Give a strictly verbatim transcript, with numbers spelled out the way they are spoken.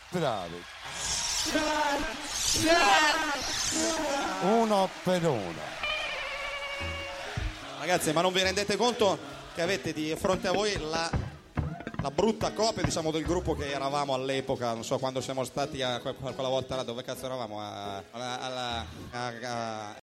Bravi. Uno per uno. Ragazzi, ma non vi rendete conto che avete di fronte a voi la, la brutta copia, diciamo, del gruppo che eravamo all'epoca, non so, quando siamo stati a quella volta là, dove cazzo eravamo? A, alla, alla, a, a